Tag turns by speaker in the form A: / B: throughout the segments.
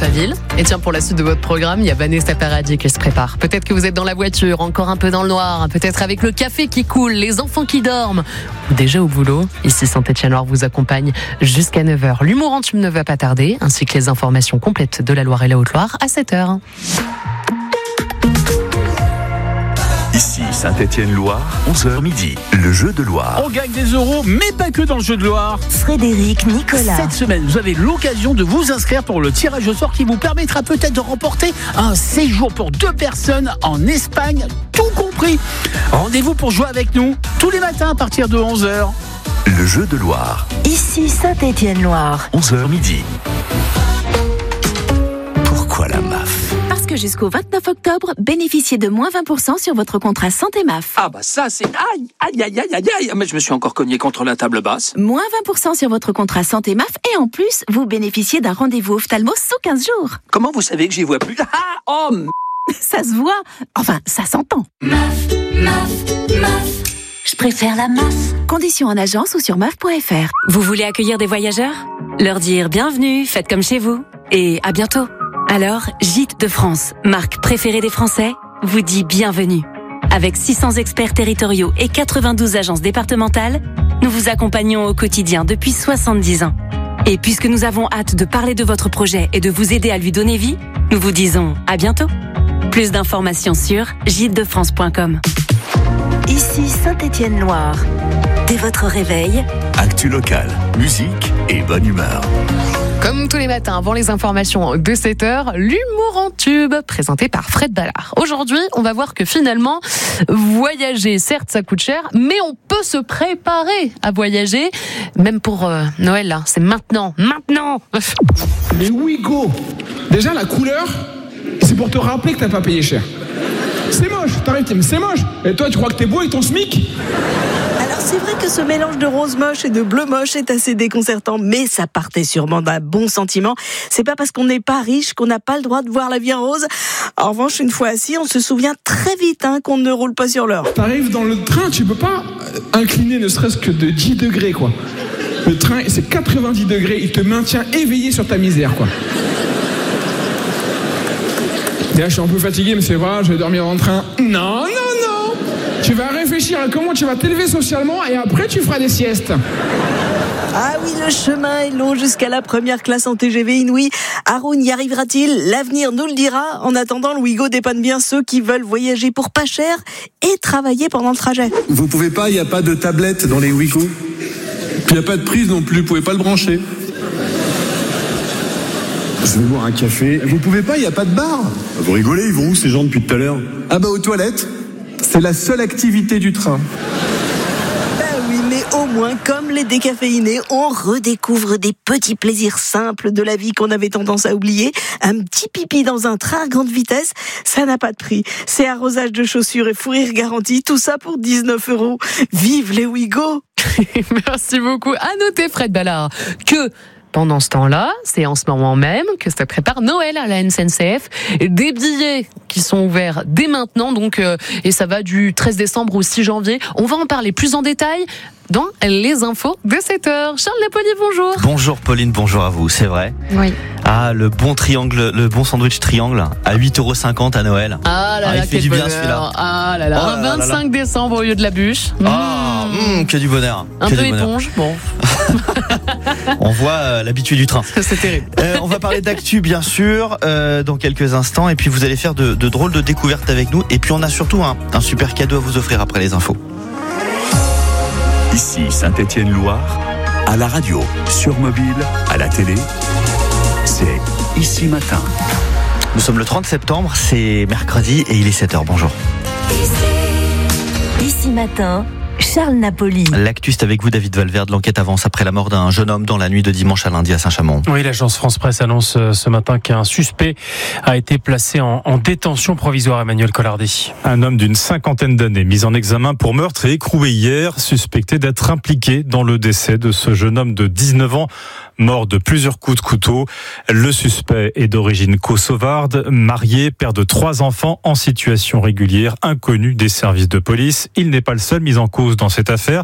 A: la ville. Et tiens, pour la suite de votre programme, il y a Vanessa Paradis qui se prépare. Peut-être que vous êtes dans la voiture, encore un peu dans le noir, peut-être avec le café qui coule, les enfants qui dorment, ou déjà au boulot. Ici, Saint-Étienne-Loire vous accompagne jusqu'à 9h. L'humour en tube ne va pas tarder, ainsi que les informations complètes de la Loire et la Haute-Loire à 7h.
B: Ici Saint-Étienne-Loire, 11h midi, le jeu de Loire.
C: On gagne des euros, mais pas que dans le jeu de Loire.
D: Frédéric, Nicolas.
C: Cette semaine, vous avez l'occasion de vous inscrire pour le tirage au sort qui vous permettra peut-être de remporter un séjour pour 2 personnes en Espagne, tout compris. Rendez-vous pour jouer avec nous tous les matins à partir de 11h.
B: Le jeu de Loire.
D: Ici Saint-Étienne-Loire.
B: 11h midi. Pourquoi la MAF ?
E: Parce que jusqu'au 29 octobre, bénéficiez de moins 20% sur votre contrat santé MAF.
F: Ah bah ça c'est... Aïe. Mais je me suis encore cogné contre la table basse.
E: Moins 20% sur votre contrat santé MAF et en plus, vous bénéficiez d'un rendez-vous ophtalmo sous 15 jours.
F: Comment vous savez que j'y vois plus?
E: Ça se voit. Enfin, ça s'entend.
D: MAF. Je préfère la MAF.
E: Conditions en agence ou sur maf.fr.
G: Vous voulez accueillir des voyageurs ? Leur dire bienvenue, faites comme chez vous. Et à bientôt. Alors, Gîtes de France, marque préférée des Français, vous dit bienvenue. Avec 600 experts territoriaux et 92 agences départementales, nous vous accompagnons au quotidien depuis 70 ans. Et puisque nous avons hâte de parler de votre projet et de vous aider à lui donner vie, nous vous disons à bientôt. Plus d'informations sur gîtesdefrance.com.
D: Ici Saint-Étienne-Loire. Dès votre réveil,
B: Actu locale, musique et bonne humeur.
A: Comme tous les matins, avant les informations de 7h, l'humour en tube, présenté par Fred Ballard. Aujourd'hui, on va voir que finalement, voyager, certes, ça coûte cher, mais on peut se préparer à voyager. Même pour Noël, là, c'est maintenant.
H: Les Ouigo. Déjà, la couleur, c'est pour te rappeler que t'as pas payé cher. C'est moche, t'arrives, mais c'est moche. Et toi, tu crois que t'es beau avec ton SMIC ?
I: Alors c'est vrai que ce mélange de rose moche et de bleu moche est assez déconcertant, mais ça partait sûrement d'un bon sentiment. C'est pas parce qu'on n'est pas riche qu'on n'a pas le droit de voir la vie en rose. En revanche, une fois assis, on se souvient très vite qu'on ne roule pas sur l'heure.
H: T'arrives dans le train, tu peux pas incliner ne serait-ce que de 10 degrés, quoi. Le train, c'est 90 degrés, il te maintient éveillé sur ta misère, quoi. Et là, je suis un peu fatigué, mais c'est vrai, je vais dormir dans le train. Non. Tu vas réfléchir à comment tu vas t'élever socialement et après tu feras des siestes.
I: Ah oui, le chemin est long jusqu'à la première classe en TGV inouï. Haroun y arrivera-t-il ? L'avenir nous le dira. En attendant, le Ouigo dépanne bien ceux qui veulent voyager pour pas cher et travailler pendant le trajet.
J: Vous pouvez pas, il n'y a pas de tablette dans les Ouigo. Puis il n'y a pas de prise non plus, vous pouvez pas le brancher. Je vais boire un café. Vous pouvez pas, il n'y a pas de bar. Vous rigolez, ils vont où ces gens depuis tout à l'heure ? Ah bah aux toilettes. C'est la seule activité du train.
I: Oui, mais au moins, comme les décaféinés, on redécouvre des petits plaisirs simples de la vie qu'on avait tendance à oublier. Un petit pipi dans un train à grande vitesse, ça n'a pas de prix. C'est arrosage de chaussures et fou rire garanti, tout ça pour 19 €. Vive les Ouigo.
A: Merci beaucoup. À noter, Fred Ballard, que pendant ce temps-là, c'est en ce moment même que ça prépare Noël à la SNCF. Des billets qui sont ouverts dès maintenant, donc, et ça va du 13 décembre au 6 janvier. On va en parler plus en détail dans les infos de 7h. Charles Napoli, bonjour.
K: Bonjour Pauline, bonjour à vous, c'est vrai.
A: Oui.
K: Ah, le bon triangle, le bon sandwich triangle à 8,50 € à Noël.
A: Ah là là,
K: il fait
A: quel
K: du bien
A: bonheur.
K: celui-là.
A: Ah là là,
K: Oh là là
A: 25
K: là.
A: décembre au lieu de la bûche.
K: Que du bonheur.
A: Un
K: Que
A: peu
K: du bonheur.
A: éponge, bon.
K: On voit l'habitude du train.
A: C'est terrible.
K: On va parler d'actu bien sûr dans quelques instants et puis vous allez faire de drôles de découvertes avec nous et puis on a surtout un super cadeau à vous offrir après les infos.
B: Ici Saint-Étienne-Loire, à la radio, sur mobile, à la télé, c'est Ici Matin.
K: Nous sommes le 30 septembre, c'est mercredi et il est 7h, bonjour.
D: Ici matin, Charles Napoli.
K: L'actu, c'est avec vous, David Valverde. L'enquête avance après la mort d'un jeune homme dans la nuit de dimanche à lundi à Saint-Chamond.
L: Oui, l'agence France-Presse annonce ce matin qu'un suspect a été placé en détention provisoire. Emmanuel Collardi.
M: Un homme d'une 50aine d'années, mis en examen pour meurtre et écroué hier, suspecté d'être impliqué dans le décès de ce jeune homme de 19 ans, mort de plusieurs coups de couteau. Le suspect est d'origine kosovarde, marié, père de 3 enfants en situation régulière, inconnu des services de police. Il n'est pas le seul mis en cause dans cette affaire,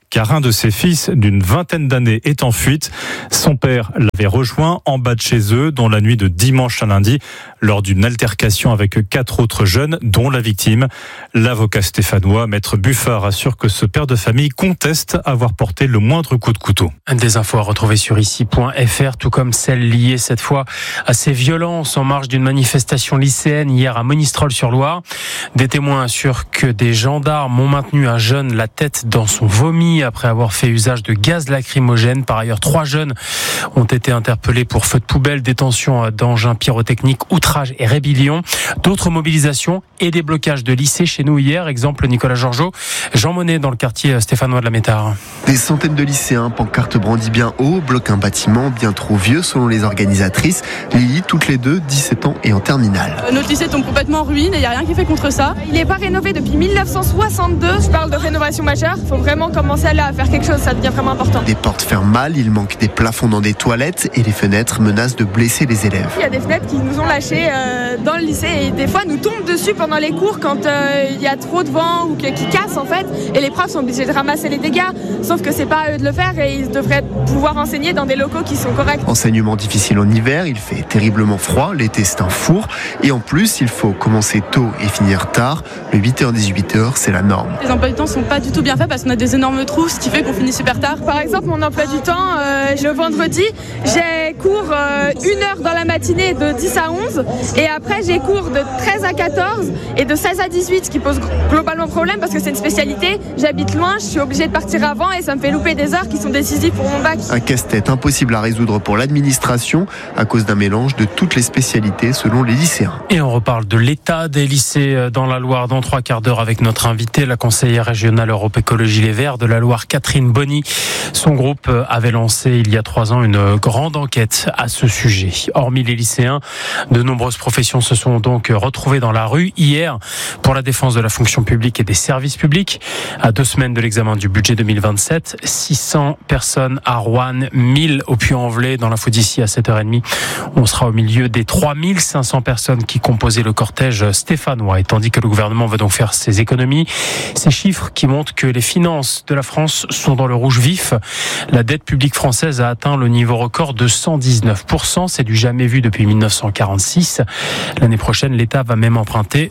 M: car un de ses fils d'une vingtaine d'années est en fuite. Son père l'avait rejoint en bas de chez eux dans la nuit de dimanche à lundi lors d'une altercation avec 4 autres jeunes, dont la victime. L'avocat stéphanois, Maître Buffard, assure que ce père de famille conteste avoir porté le moindre coup de couteau.
L: Des infos à retrouver sur ici.fr, tout comme celles liées cette fois à ces violences en marge d'une manifestation lycéenne hier à Monistrol-sur-Loire. Des témoins assurent que des gendarmes ont maintenu un jeune la tête dans son vomi après avoir fait usage de gaz lacrymogène. Par ailleurs, 3 jeunes ont été interpellés pour feu de poubelle, détention d'engins pyrotechniques, outrage et rébellion. D'autres mobilisations et des blocages de lycées chez nous hier. Exemple Nicolas Georgeot, Jean Monnet dans le quartier stéphanois de la Métard.
N: Des centaines de lycéens, pancartes brandies bien haut, bloquent un bâtiment bien trop vieux selon les organisatrices. Lily, toutes les deux, 17 ans et en terminale.
O: Notre lycée tombe complètement en ruine et il n'y a rien qui est fait contre ça. Il n'est pas rénové depuis 1962. Je parle de rénovation majeure. Il faut vraiment commencer à faire quelque chose, ça devient vraiment important.
N: Des portes ferment mal, il manque des plafonds dans des toilettes et les fenêtres menacent de blesser les élèves.
O: Il y a des fenêtres qui nous ont lâchées dans le lycée et des fois nous tombent dessus pendant les cours quand il y a trop de vent ou qui casse en fait. Et les profs sont obligés de ramasser les dégâts. Sauf que c'est pas à eux de le faire et ils devraient pouvoir enseigner dans des locaux qui sont corrects.
N: Enseignement difficile en hiver, il fait terriblement froid, l'été c'est un four. Et en plus, il faut commencer tôt et finir tard. Le 8h, 18h, c'est la norme.
O: Les emplois du temps sont pas du tout bien faits parce qu'on a des énormes trous, ce qui fait qu'on finit super tard. Par exemple, mon emploi du temps, le vendredi, j'ai cours 1 heure dans la matinée de 10 à 11 et après j'ai cours de 13 à 14 et de 16 à 18, ce qui pose globalement problème parce que c'est une spécialité. J'habite loin, je suis obligée de partir avant et ça me fait louper des heures qui sont décisives pour mon bac.
N: Un casse-tête impossible à résoudre pour l'administration à cause d'un mélange de toutes les spécialités selon les lycéens.
L: Et on reparle de l'état des lycées dans la Loire dans 3 quarts d'heure avec notre invitée, la conseillère régionale Europe Écologie Les Verts de la Loire, Catherine Bonny. Son groupe avait lancé il y a 3 ans une grande enquête à ce sujet. Hormis les lycéens, de nombreuses professions se sont donc retrouvées dans la rue hier pour la défense de la fonction publique et des services publics. À 2 semaines de l'examen du budget 2027, 600 personnes à Roanne, 1000 au Puy-en-Velay. Dans l'info d'ici à 7h30, on sera au milieu des 3500 personnes qui composaient le cortège stéphanois. Et tandis que le gouvernement veut donc faire ses économies, ces chiffres qui montrent que les finances de la France sont dans le rouge vif. La dette publique française a atteint le niveau record de 119%. C'est du jamais vu depuis 1946. L'année prochaine, l'État va même emprunter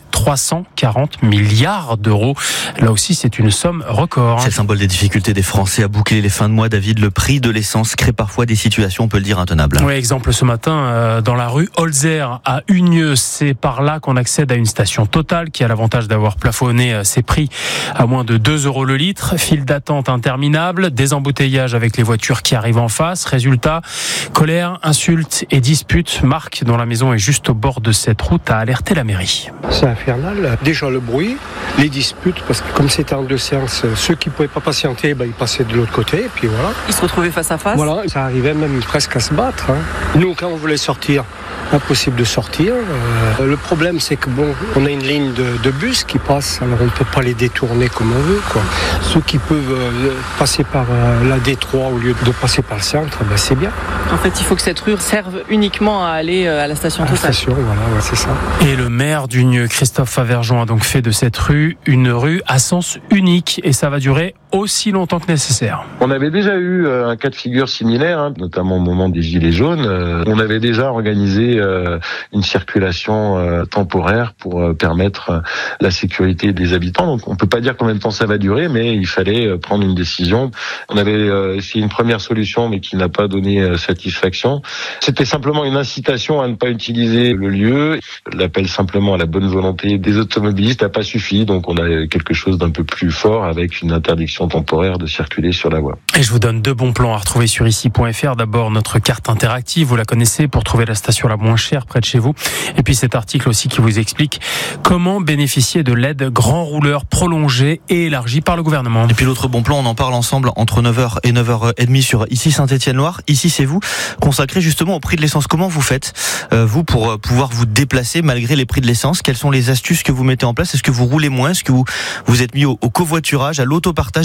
L: 340 milliards d'euros. Là aussi, c'est une somme record.
K: C'est le symbole des difficultés des Français à boucler les fins de mois. David, le prix de l'essence crée parfois des situations, on peut le dire, intenables.
L: Oui, exemple ce matin, dans la rue Holzer à Unieux. C'est par là qu'on accède à une station Total qui a l'avantage d'avoir plafonné ses prix à moins de 2 € le litre. File d'attente interminable, des embouteillages avec les voitures qui arrivent en face. Résultat, colère, insultes et disputes. Marc, dont la maison est juste au bord de cette route, a alerté la mairie.
P: C'est infernal. Déjà le bruit, les disputes, parce que comme c'était en 2 séances, ceux qui ne pouvaient pas patienter, ils passaient de l'autre côté, et puis voilà.
Q: Ils se retrouvaient face à face.
P: Voilà, ça arrivait même presque à se battre. Nous, quand on voulait sortir, impossible de sortir. Le problème, c'est que on a une ligne de bus qui passe, alors on ne peut pas les détourner comme on veut, quoi. Ceux qui peuvent passer par la D3 au lieu de passer par le centre, c'est bien.
Q: En fait, il faut que cette rue serve uniquement à aller à la station Total.
P: La station, voilà, c'est ça.
L: Et le maire d'Unieux, Christophe Favergeon, a donc fait de cette rue une rue à sens unique et ça va durer aussi longtemps que nécessaire.
R: On avait déjà eu un cas de figure similaire, notamment au moment des Gilets jaunes. On avait déjà organisé une circulation temporaire pour permettre la sécurité des habitants. Donc on peut pas dire combien de temps ça va durer, mais il fallait prendre une décision. On avait essayé une première solution, mais qui n'a pas donné satisfaction. C'était simplement une incitation à ne pas utiliser le lieu. L'appel simplement à la bonne volonté des automobilistes n'a pas suffi. Donc on a quelque chose d'un peu plus fort avec une interdiction temporaire de circuler sur la voie.
L: Et je vous donne 2 bons plans à retrouver sur ici.fr. D'abord, notre carte interactive, vous la connaissez, pour trouver la station la moins chère près de chez vous. Et puis cet article aussi qui vous explique comment bénéficier de l'aide grand rouleur prolongée et élargie par le gouvernement.
K: Et puis l'autre bon plan, on en parle ensemble entre 9h et 9h30 sur Ici Saint-Étienne-Loire. Ici, c'est vous, consacré justement au prix de l'essence. Comment vous faites, vous, pour pouvoir vous déplacer malgré les prix de l'essence? Quelles sont les astuces que vous mettez en place? Est-ce que vous roulez moins? Est-ce que vous êtes mis au covoiturage, à l'autopartage?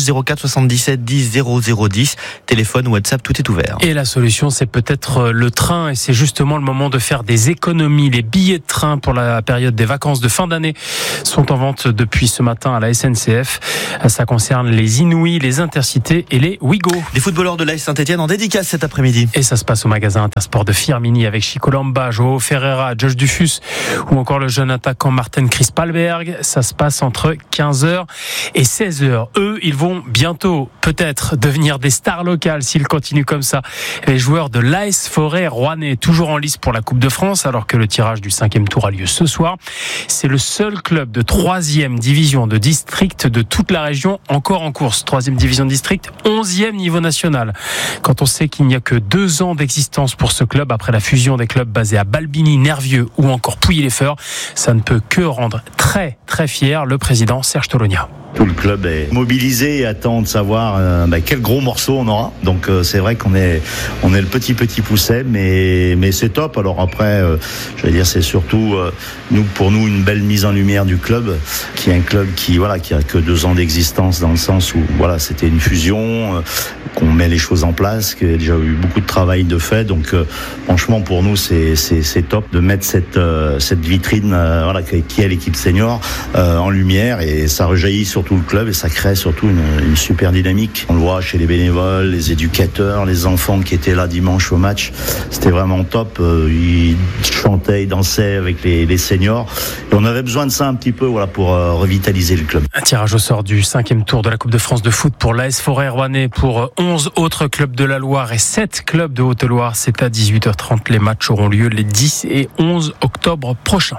K: message 04 77 10 00 10. Téléphone, WhatsApp, tout est ouvert.
L: Et la solution, c'est peut-être le train, et c'est justement le moment de faire des économies. Les billets de train pour la période des vacances de fin d'année sont en vente depuis ce matin à la SNCF. Ça concerne les Inouïs, les Intercités et les Ouigo.
K: Les footballeurs de l'AS Saint-Etienne en dédicace cet après-midi.
L: Et ça se passe au magasin Intersport de Firmini avec Chico Lamba, Joao Ferreira, Josh Dufus ou encore le jeune attaquant Martin Krispalberg. Ça se passe entre 15h et 16h. Eux, ils vont bientôt peut-être devenir des stars locales s'ils continuent comme ça. Les joueurs de l'AS Forêt Rouennais, toujours en lice pour la Coupe de France, alors que le tirage du 5e tour a lieu ce soir. C'est le seul club de 3e division de district de toute la région encore en course. 3e division de district, 11e niveau national. Quand on sait qu'il n'y a que 2 ans d'existence pour ce club après la fusion des clubs basés à Balbigny, Nervieux ou encore Pouilly-les-Feurs, ça ne peut que rendre très très fier le président Serge Tolonia.
S: Tout le club est mobilisé et attend de savoir quel gros morceau on aura. Donc c'est vrai qu'on est le petit pousset, mais c'est top. Alors après, c'est surtout pour nous une belle mise en lumière du club, qui est un club qui a que 2 ans d'existence, dans le sens où c'était une fusion, qu'on met les choses en place, qu'il y a déjà eu beaucoup de travail de fait. Donc franchement pour nous c'est top de mettre cette vitrine qui est l'équipe senior en lumière, et ça rejaillit sur tout le club et ça crée surtout une super dynamique. On le voit chez les bénévoles, les éducateurs, les enfants qui étaient là dimanche au match. C'était vraiment top. Ils chantaient, ils dansaient avec les seniors. Et on avait besoin de ça un petit peu pour revitaliser le club.
L: Un tirage au sort du 5e tour de la Coupe de France de foot pour l'AS Forêt Rouennais, pour 11 autres clubs de la Loire et 7 clubs de Haute-Loire. C'est à 18h30. Les matchs auront lieu les 10 et 11 octobre prochains.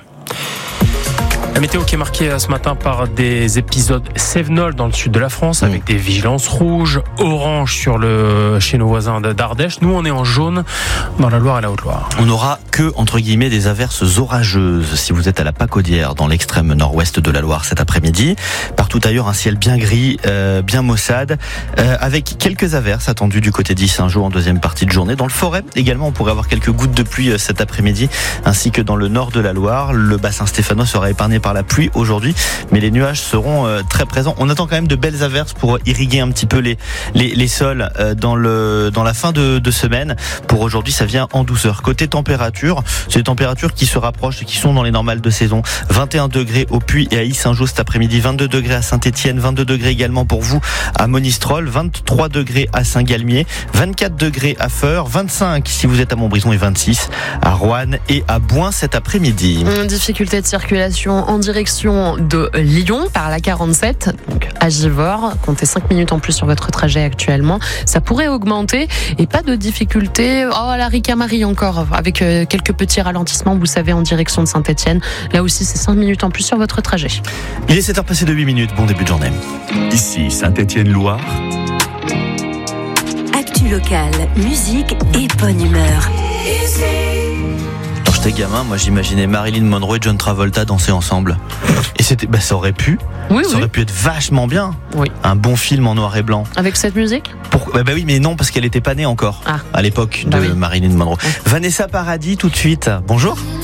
L: La météo qui est marquée ce matin par des épisodes cévenols dans le sud de la France, avec des vigilances rouges, orange chez nos voisins d'Ardèche. Nous, on est en jaune dans la Loire et la Haute-Loire.
K: On n'aura que, entre guillemets, des averses orageuses si vous êtes à la Pacaudière, dans l'extrême nord-ouest de la Loire cet après-midi. Partout ailleurs, un ciel bien gris, bien maussade, avec quelques averses attendues du côté d'Issingeaux en deuxième partie de journée. Dans le Forêt, également, on pourrait avoir quelques gouttes de pluie cet après-midi, ainsi que dans le nord de la Loire. Le bassin stéphanois sera épargné par la pluie aujourd'hui, mais les nuages seront très présents. On attend quand même de belles averses pour irriguer un petit peu les sols dans la fin de semaine. Pour aujourd'hui, ça vient en douceur. Côté température, c'est des températures qui se rapprochent et qui sont dans les normales de saison. 21 degrés au Puy et à Issingeaux cet après-midi, 22 degrés à Saint-Etienne, 22 degrés également pour vous à Monistrol, 23 degrés à Saint-Galmier, 24 degrés à Feurs, 25 si vous êtes à Montbrison et 26 à Roanne et à Bouin cet après-midi.
A: Difficulté de circulation en direction de Lyon par la 47, donc à Givors. Comptez 5 minutes en plus sur votre trajet actuellement. Ça pourrait augmenter et pas de difficulté à la Ricamarie encore, avec quelques petits ralentissements, vous savez, en direction de Saint-Etienne. Là aussi, c'est 5 minutes en plus sur votre trajet.
K: Il est 7h passé de 8 minutes. Bon début de journée.
B: Ici Saint-Etienne-Loire.
D: Actu locale, musique et bonne humeur.
K: Quand j'étais gamin, moi j'imaginais Marilyn Monroe et John Travolta danser ensemble. Et ça aurait pu. Ça aurait pu être vachement bien.
A: Oui.
K: Un bon film en noir et blanc.
A: Avec cette musique ?
K: Oui, mais non, parce qu'elle n'était pas née encore à l'époque de Marilyn Monroe. Vanessa Paradis tout de suite. Bonjour.